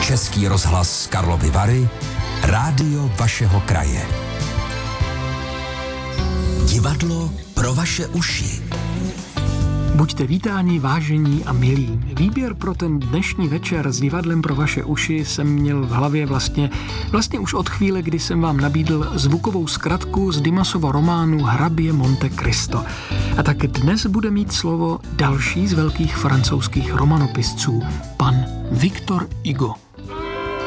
Český rozhlas Karlovy Vary, rádio vašeho kraje. Divadlo pro vaše uši. Buďte vítáni, vážení a milí. Výběr pro ten dnešní večer s divadlem pro vaše uši jsem měl v hlavě vlastně už od chvíle, kdy jsem vám nabídl zvukovou zkratku z Dimasova románu Hrabě Monte Cristo. A tak dnes bude mít slovo další z velkých francouzských romanopisců, pan Victor Hugo.